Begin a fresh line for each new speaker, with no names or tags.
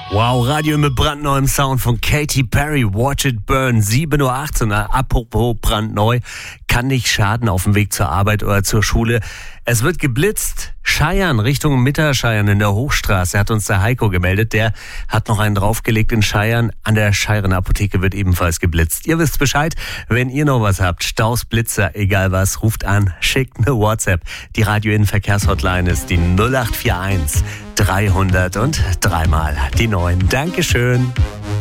Wow, Radio mit brandneuem Sound von Katy Perry, Watch It Burn, 7:18 Uhr. Apropos brandneu, kann nicht schaden auf dem Weg zur Arbeit oder zur Schule. Es wird geblitzt. Scheiern, Richtung Mitterscheiern in der Hochstraße, hat uns der Heiko gemeldet. Der hat noch einen draufgelegt in Scheiern. An der Scheiren Apotheke wird ebenfalls geblitzt. Ihr wisst Bescheid, wenn ihr noch was habt, Staus, Blitzer, egal was, ruft an, schickt eine WhatsApp. Die Radio-In-Verkehrshotline ist die 0841 300 und dreimal die 9. Dankeschön.